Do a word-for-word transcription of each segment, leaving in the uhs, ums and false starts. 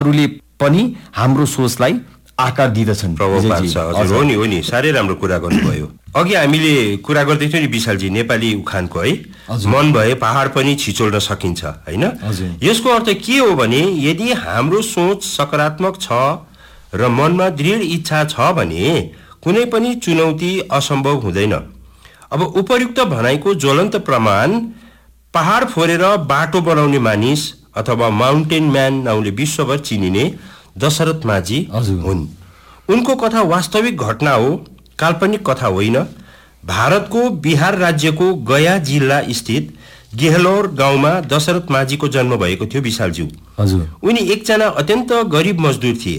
हरूले पनि हाम्रो सोचलाई आकार दिदछन्। प्रभाव पार्छ। हजुर, हो नि हो नि साह्रै राम्रो कुरा गर्नुभयो। अघि हामीले कुरा गर्दै थियौँ नि विशालजी, नेपाली उखानको है, मन भए पहाड पनि छिचोल्न सकिन्छ, हैन? यसको अर्थ के हो भने यदि हाम्रो सोच सकारात्मक छ र मनमा दृढ इच्छा छ भने कुनै पनि चुनौती असम्भव हुँदैन। अब उपर्युक्त भनाइको ज्वलन्त प्रमाण पहाड फोरेर बाटो बनाउने मानिस अथवा माउन्टेन म्यान नाउँले विश्वभर चिनिने दशरथ माझी हुन्। उनको कथा वास्तविक घटना हो, काल्पनिक कथा होइन। भारतको बिहार राज्यको गया जिल्ला स्थित गेहलोर गाउँमा दशरथ माझीको जन्म भएको थियो विशालज्यू। उनी एकजना अत्यन्त गरिब मजदुर थिए।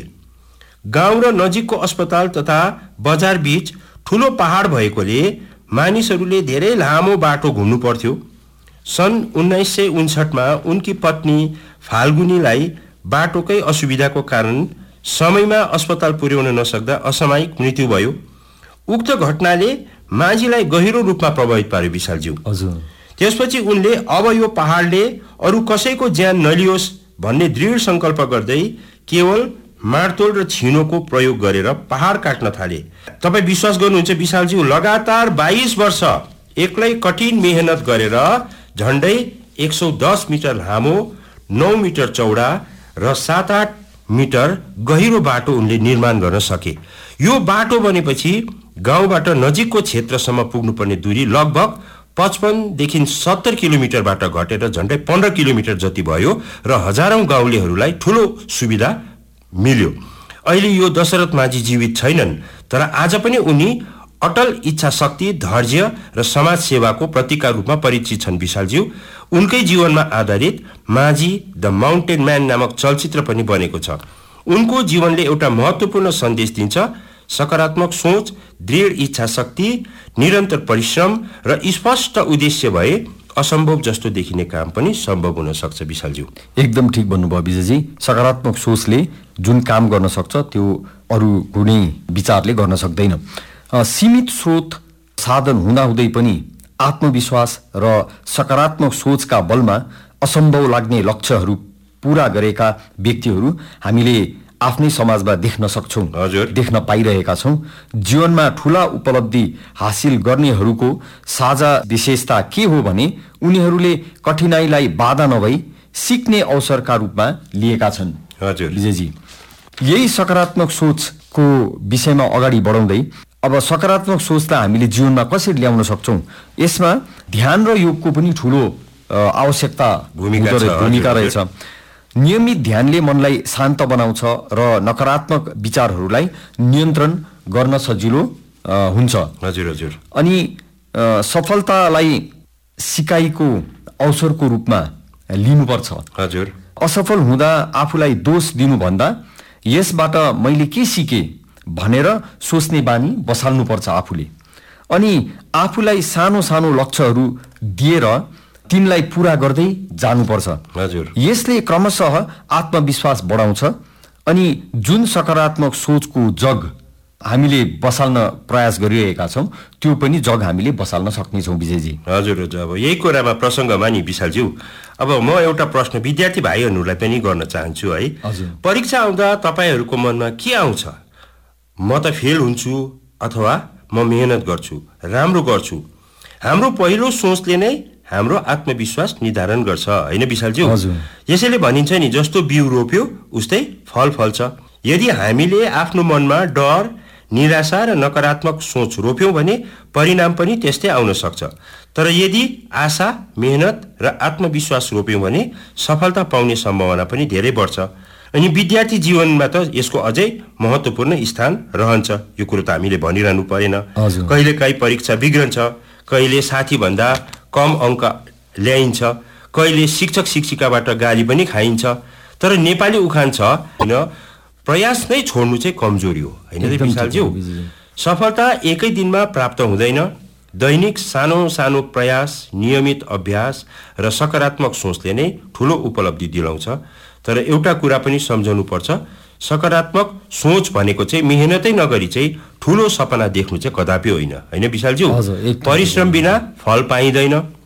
गाउँ र नजिकको अस्पताल तथा बजार बीच ठूलो पहाड भएकोले मानिसहरूले धेरै लामो बाटो घुम्नु पर्थ्यो। सन् उन्नाइस सय उन्सठमा उनकी पत्नी फाल्गुनीलाई बाटोकै असुविधाको कारण समयमा अस्पताल पुर्याउन नसक्दा असामयिक मृत्यु भयो। उक्त घटनाले माझीलाई गहिरो रूपमा प्रभावित पार्यो विशालज्यू। त्यसपछि उनले अब यो पहाडले अरू कसैको ज्यान नलियोस् भन्ने दृढ संकल्प गर्दै केवल मार्तोल र छिनोको प्रयोग गरेर पहाड काट्न थाले। तपाईँ विश्वास गर्नुहुन्छ विशालज्यू, लगातार बाइस वर्ष एक्लै कठिन मेहनत गरेर झण्डै एक सौ दस मिटर लामो, नौ मिटर चौडा र सात आठ मिटर गहिरो बाटो उनले निर्माण गर्न सके। यो बाटो बनेपछि गाउँबाट नजिकको क्षेत्रसम्म पुग्नुपर्ने दूरी लगभग पचपन्नदेखि सत्तर किलोमिटरबाट घटेर झण्डै पन्ध्र किलोमिटर जति भयो र हजारौं गाउँलेहरूलाई ठूलो सुविधा मिल्यो। अहिले यो दशरथ माझी जीवित छैनन्, तर आज पनि उनी अटल इच्छा शक्ति, धैर्य र समाज सेवाको प्रतीकका रूपमा परिचित छन् विशालज्यू। उनकै जीवनमा आधारित माझी द माउन्टेन म्यान नामक चलचित्र पनि बनेको छ। उनको जीवनले एउटा महत्त्वपूर्ण सन्देश दिन्छ, सकारात्मक सोच, दृढ इच्छा शक्ति, निरन्तर परिश्रम र स्पष्ट उद्देश्य भए असम्भव जस्तो देखिने काम पनि सम्भव हुन सक्छ विशालज्यू। एकदम ठीक भन्नुभयो विजयजी। सकारात्मक सोचले जुन काम गर्न सक्छ त्यो अरू कुनै विचारले गर्न सक्दैन। सीमित स्रोत साधन हुँदाहुँदै पनि आत्मविश्वास र सकारात्मक सोचका बलमा असम्भव लाग्ने लक्ष्यहरू पूरा गरेका व्यक्तिहरू हामीले आफ्नै समाजमा देख्न सक्छौं, देख्न पाइरहेका छौं। जीवनमा ठूला उपलब्धि हासिल गर्नेहरूको साझा विशेषता के हो भने उनीहरूले कठिनाइलाई बाधा नभई सिक्ने अवसरका रूपमा लिएका छन्। हजुर विजयजी, यही सकारात्मक सोचको विषयमा अगाडि बढाउँदै अब सकारात्मक सोचलाई हामीले जीवनमा कसरी ल्याउन सक्छौं, यसमा ध्यान र योगको पनि ठूलो आवश्यकता भूमिका रहेछ। नियमित ध्यानले मनलाई शान्त बनाउँछ र नकारात्मक विचारहरूलाई नियन्त्रण गर्न सजिलो हुन्छ। हजुर हजुर अनि सफलतालाई सिकाइको अवसरको रूपमा लिनुपर्छ। हजुर असफल हुँदा आफूलाई दोष दिनुभन्दा यसबाट मैले के सिके भनेर सोच्ने बानी बसाल्नुपर्छ आफूले। अनि आफूलाई सानो सानो लक्ष्यहरू दिएर तिनलाई पूरा गर्दै जानुपर्छ। हजुर यसले क्रमशः आत्मविश्वास बढाउँछ अनि जुन सकारात्मक सोचको जग हामीले बसाल्न प्रयास गरिरहेका छौं त्यो पनि जग हामीले बसाल्न सक्ने छौं विजयजी। हजुर हजुर अब यही कुरामा प्रसङ्गमा नि विशालज्यू, अब म एउटा प्रश्न विद्यार्थी भाइहरूलाई पनि गर्न चाहन्छु है। परीक्षा आउँदा तपाईहरूको मनमा के आउँछ? म त फेल हुन्छु अथवा म मेहनत गर्छु, राम्रो गर्छु। हाम्रो पहिलो सोचले नै हाम्रो आत्मविश्वास निर्धारण गर्छ, हैन विशालज्यू? यसैले भनिन्छ नि, जस्तो बिउ रोप्यो उस्तै फल फल्छ। यदि हामीले आफ्नो मनमा डर, निराशा र नकारात्मक सोच रोप्यौं भने परिणाम पनि त्यस्तै आउन सक्छ। तर यदि आशा, मेहनत र आत्मविश्वास रोप्यौं भने सफलता पाउने सम्भावना पनि धेरै बढ्छ। अनि विद्यार्थी जीवनमा त यसको अझै महत्त्वपूर्ण स्थान रहन्छ। यो कुरो त हामीले भनिरहनु परेन। कहिलेकाहीँ परीक्षा बिग्रन्छ, कहिले साथीभन्दा कम अङ्क ल्याइन्छ, कहिले शिक्षक शिक्षिकाबाट गाली पनि खाइन्छ। तर नेपाली उखान छ, हैन, प्रयास नै छोड्नु चाहिँ कमजोरी हो, हैन रे विशालज्यू? सफलता एकै दिनमा प्राप्त हुँदैन। दैनिक सानो सानो प्रयास, नियमित अभ्यास र सकारात्मक सोचले नै ठूलो उपलब्धि दिलाउँछ। तर एउटा कुरा पनि सम्झनु पर्छ, सकारात्मक सोच भनेको चाहिँ मेहनतै नगरी चाहिँ ठूलो सपना देख्नु चाहिँ कदापि होइन, हैन विशालज्यू? परिश्रम बिना फल पाइँदैन।